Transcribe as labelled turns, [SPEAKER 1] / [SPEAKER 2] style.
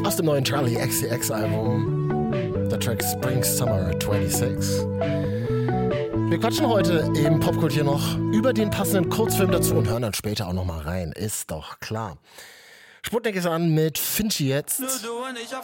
[SPEAKER 1] Aus dem neuen Charlie XCX Album. Der Track Spring Summer 26. Wir quatschen heute im Popkult hier noch über den passenden Kurzfilm dazu und hören dann später auch nochmal rein. Ist doch klar. Sputnik ist an mit Finchi jetzt.